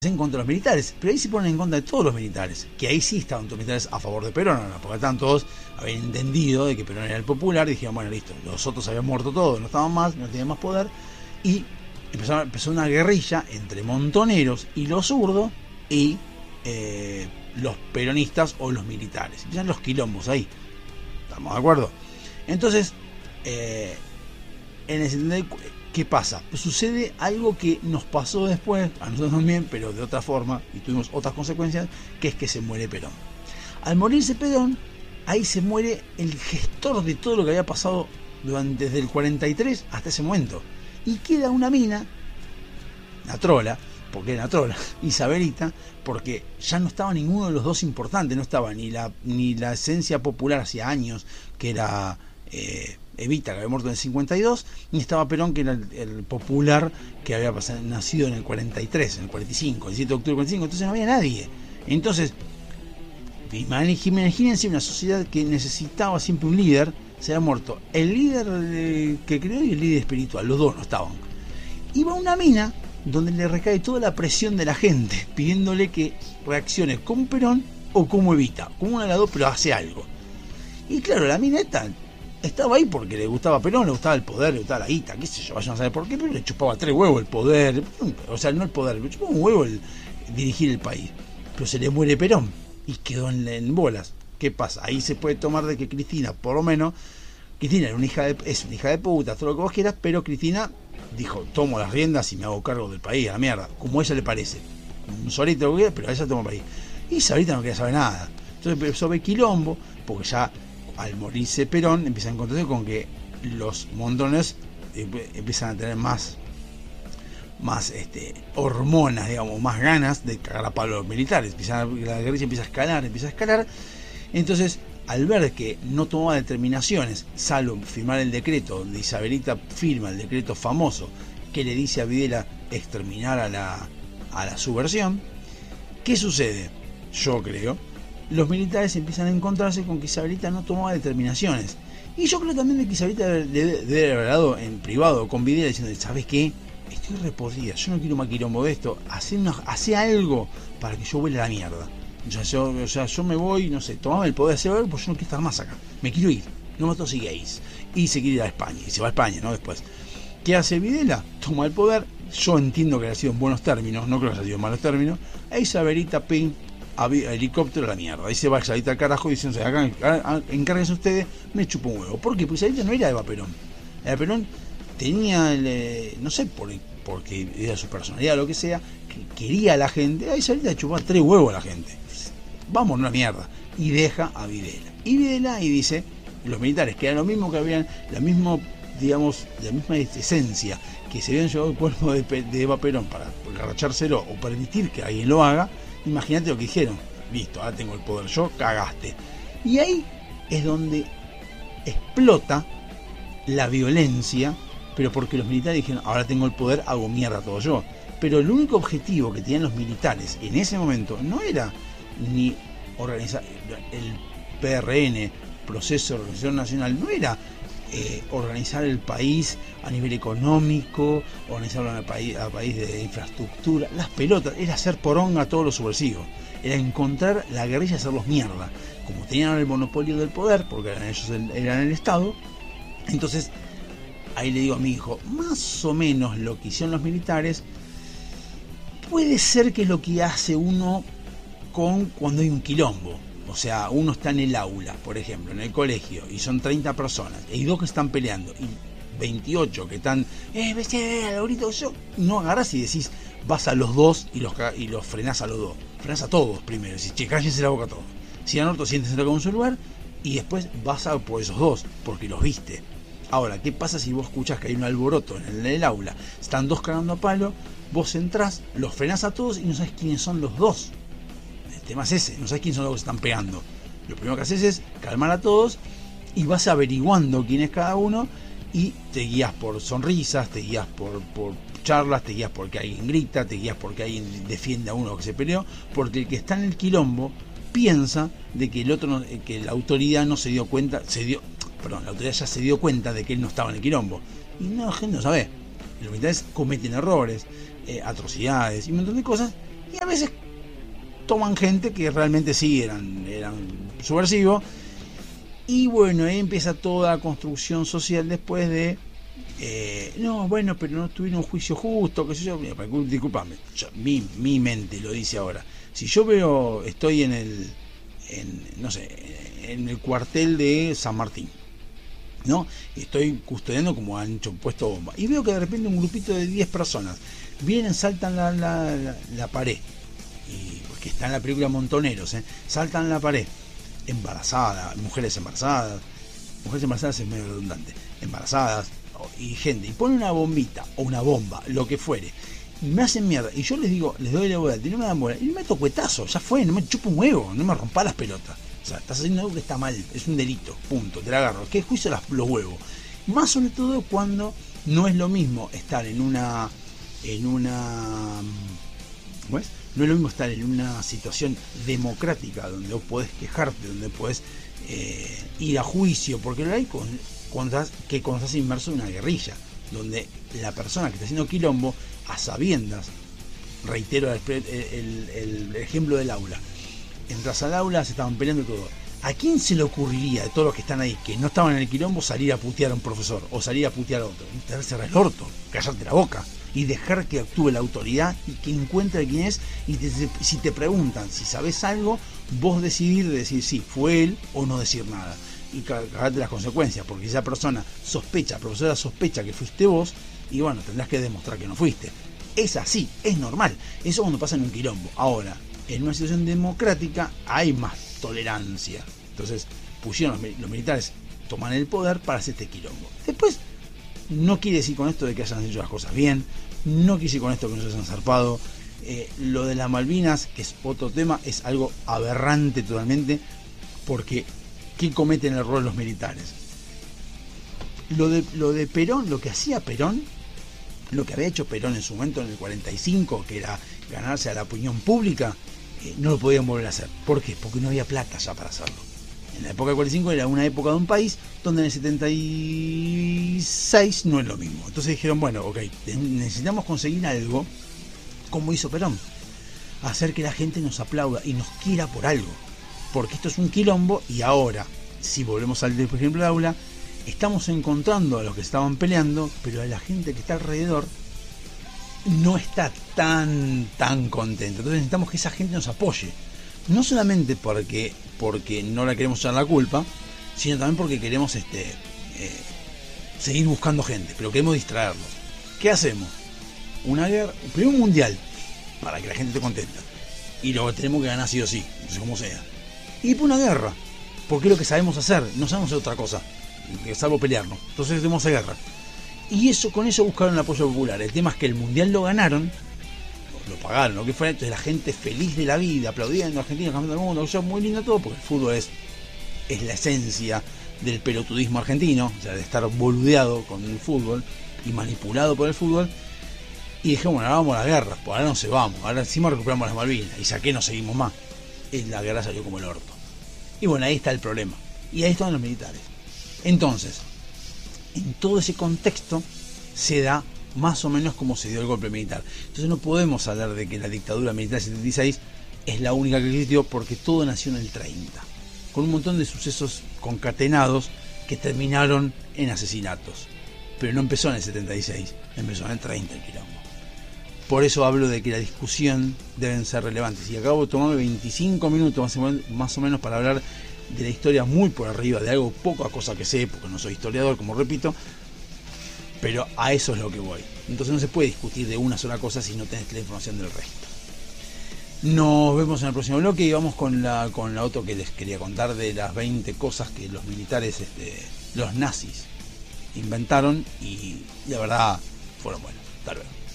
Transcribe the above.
en contra de los militares, pero ahí se ponen en contra de todos los militares, que ahí sí estaban todos los militares a favor de Perón, ¿no? Porque estaban todos, habían entendido de que Perón era el popular, y dijeron, bueno, listo, los otros habían muerto todos, no estaban más, no tenían más poder, y empezó una guerrilla entre montoneros y los zurdos y los peronistas o los militares. Empiezan los quilombos ahí, ¿estamos de acuerdo? Entonces, en el 74, ¿qué pasa? Pues sucede algo que nos pasó después, a nosotros también, pero de otra forma, y tuvimos otras consecuencias, que es que se muere Perón. Al morirse Perón, ahí se muere el gestor de todo lo que había pasado desde el 43 hasta ese momento. Y queda una mina, la trola, porque era la trola, Isabelita, porque ya no estaba ninguno de los dos importantes, no estaba ni la esencia popular hacía años, que era Evita, que había muerto en el 52, ni estaba Perón, que era el popular, que había nacido en el 43, en el 45, el 7 de octubre del 45, entonces no había nadie. Entonces, imagínense una sociedad que necesitaba siempre un líder, se había muerto el líder que creó y el líder espiritual, los dos no estaban. Iba a una mina donde le recae toda la presión de la gente, pidiéndole que reaccione como Perón o como Evita, como una de las dos, pero hace algo. Y claro, la mina estaba ahí porque le gustaba Perón, le gustaba el poder, le gustaba la guita, qué sé yo, vayan a saber por qué, pero le chupaba 3 huevos el poder, o sea, no el poder, le chupaba un huevo el dirigir el país. Pero se le muere Perón y quedó en bolas. ¿Qué pasa? Ahí se puede tomar de que Cristina, por lo menos, Cristina es una hija de puta, todo lo que vos quieras, pero Cristina dijo, tomo las riendas y me hago cargo del país, a la mierda, como a ella le parece. Un solito lo que quiera, pero a ella toma el país. Y Sabrita no quería saber nada. Entonces empezó a ver quilombo, porque ya al morirse Perón empiezan a encontrarse con que los montones empiezan a tener más hormonas, digamos, más ganas de cagar a palo a los militares. La guerrilla empieza a escalar. Entonces, al ver que no tomaba determinaciones, salvo firmar el decreto, donde Isabelita firma el decreto famoso que le dice a Videla exterminar a la subversión, ¿qué sucede? Yo creo, los militares empiezan a encontrarse con que Isabelita no tomaba determinaciones. Y yo creo también de que Isabelita debe haber hablado en privado con Videla diciendo, ¿sabes qué? Estoy repodrida, yo no quiero más quilombo de esto, hace algo para que yo vuele a la mierda. Yo me voy, no sé, tomame el poder, hacer algo, pues yo no quiero estar más acá, me quiero ir, no me sigáis. Y se quiere ir a España, y se va a España, ¿no? Después, ¿qué hace Videla? Toma el poder, yo entiendo que haya sido en buenos términos, no creo que haya sido en malos términos, a Isabelita, ping, helicóptero a la mierda, ahí se va Isabelita al carajo diciendo, acá encárguense ustedes, me chupo un huevo. ¿Por qué? Porque Isabelita no era Eva Perón. Eva Perón tenía, no sé, porque era su personalidad o lo que sea, que quería a la gente, a Isabelita le chupaba 3 huevos a la gente. Vamos a una mierda. Y deja a Videla. Y Videla y dice, los militares, que eran lo mismo que habían, la misma esencia, que se habían llevado el cuerpo de Eva Perón para garrachárselo o permitir que alguien lo haga, imagínate lo que dijeron. Listo, ahora tengo el poder yo, cagaste. Y ahí es donde explota la violencia, pero porque los militares dijeron, ahora tengo el poder, hago mierda todo yo. Pero el único objetivo que tenían los militares en ese momento no era ni organizar el PRN, Proceso de Organización Nacional, no era organizar el país a nivel económico, organizarlo a país de infraestructura, las pelotas, era hacer poronga a todos los subversivos, era encontrar la guerrilla y hacerlos mierda. Como tenían el monopolio del poder, porque ellos eran el Estado, entonces ahí le digo a mi hijo, más o menos lo que hicieron los militares puede ser que es lo que hace uno cuando hay un quilombo. O sea, uno está en el aula, por ejemplo, en el colegio, y son 30 personas, y hay 2 que están peleando, y 28 que están, ahorita yo, no agarras y decís, vas a los 2 y los frenás a los 2. Frenás a todos primero, decís, che, cállense la boca a todos. Si dan orto, siéntense en su lugar, y después vas a por esos 2, porque los viste. Ahora, ¿qué pasa si vos escuchás que hay un alboroto en el aula? Están 2 cagando a palo, vos entrás, los frenás a todos y no sabes quiénes son los 2. El tema es ese, no sabes quiénes son los que se están pegando. Lo primero que haces es calmar a todos y vas averiguando quién es cada uno y te guías por sonrisas, te guías por charlas, te guías porque alguien grita, te guías porque alguien defiende a uno que se peleó, porque el que está en el quilombo piensa de que el otro que la autoridad no se dio cuenta, la autoridad ya se dio cuenta de que él no estaba en el quilombo. Y no, la gente no sabe. Los militares cometen errores, atrocidades y un montón de cosas y a veces toman gente que realmente sí eran subversivos. Y bueno, ahí empieza toda la construcción social después de no, bueno, pero no tuvieron un juicio justo, qué sé yo. Disculpame, mi mente lo dice ahora. Si yo veo, estoy en el cuartel de San Martín, ¿no? Estoy custodiando como han puesto bomba, y veo que de repente un grupito de 10 personas vienen, saltan la pared, y porque está en la película Montoneros, saltan la pared, mujeres embarazadas es medio redundante, embarazadas y gente, y ponen una bombita o una bomba, lo que fuere, y me hacen mierda, y yo les digo, les doy la bola, y no me dan bola, y me meto cuetazo, ya fue, no me chupo un huevo, no me rompa las pelotas. O sea, estás haciendo algo que está mal, es un delito, punto, te la agarro. ¿Qué juicio los huevos? Más sobre todo cuando no es lo mismo estar ¿cómo es? No es lo mismo estar en una situación democrática donde vos podés quejarte, donde podés ir a juicio, porque lo hay cuando estás inmerso en una guerrilla, donde la persona que está haciendo quilombo, a sabiendas, reitero el ejemplo del aula, entras al aula, se estaban peleando todo. ¿A quién se le ocurriría, de todos los que están ahí, que no estaban en el quilombo, salir a putear a un profesor o salir a putear a otro? Cerrar el orto, callarte la boca y dejar que actúe la autoridad y que encuentre quién es, y si te preguntan si sabes algo, vos decidir de decir sí, fue él, o no decir nada y cagarte las consecuencias, porque esa persona sospecha, la profesora sospecha que fuiste vos, y bueno, tendrás que demostrar que no fuiste. Es así, es normal. Eso cuando pasa en un quilombo. Ahora, en una situación democrática hay más tolerancia. Entonces pusieron los militares, toman el poder para hacer este quilombo. Después, no quiere decir con esto de que hayan hecho las cosas bien, no quiere decir con esto que no se hayan zarpado. Lo de las Malvinas, que es otro tema, es algo aberrante totalmente, porque ¿quién comete el error los militares? Lo de Perón, lo que hacía Perón, lo que había hecho Perón en su momento en el 45, que era ganarse a la opinión pública, no lo podían volver a hacer. ¿Por qué? Porque no había plata ya para hacerlo. En la época del 45 era una época de un país donde en el 76 no es lo mismo. Entonces dijeron, bueno, ok, necesitamos conseguir algo como hizo Perón, hacer que la gente nos aplauda y nos quiera por algo, porque esto es un quilombo. Y ahora, si volvemos al ejemplo de aula, estamos encontrando a los que estaban peleando, pero a la gente que está alrededor no está tan contenta. Entonces necesitamos que esa gente nos apoye, no solamente porque no la queremos echar la culpa, sino también porque queremos seguir buscando gente, pero queremos distraerlos. ¿Qué hacemos? Una guerra, primero un mundial, para que la gente esté contenta, y luego tenemos que ganar sí o sí, no sé cómo sea, y después una guerra, porque es lo que sabemos hacer, no sabemos hacer otra cosa salvo pelearnos. Entonces tenemos guerra, y con eso buscaron el apoyo popular. El tema es que el mundial lo ganaron, lo pagaron, lo que fuera. Entonces la gente feliz de la vida, aplaudiendo a Argentina, campeón del mundo, eso es muy lindo todo, porque el fútbol es la esencia del pelotudismo argentino, o sea, de estar boludeado con el fútbol y manipulado por el fútbol. Y dijimos, bueno, ahora vamos a la guerra, pues ahora no se vamos, ahora encima recuperamos las Malvinas, y saqué no seguimos más. La guerra salió como el orto. Y bueno, ahí está el problema, y ahí están los militares. Entonces, en todo ese contexto se da más o menos como se dio el golpe militar. Entonces no podemos hablar de que la dictadura militar del 76 es la única que existió, porque todo nació en el 30, con un montón de sucesos concatenados que terminaron en asesinatos. Pero no empezó en el 76, empezó en el 30 el quilombo. Por eso hablo de que la discusión deben ser relevantes. Y acabo de tomarme 25 minutos más o menos para hablar de la historia muy por arriba, de algo poca cosa que sé, porque no soy historiador, como repito, pero a eso es lo que voy. Entonces no se puede discutir de una sola cosa si no tenés la información del resto. Nos vemos en el próximo bloque y vamos con la otra que les quería contar, de las 20 cosas que los militares, los nazis, inventaron, y la verdad fueron buenos. Hasta luego.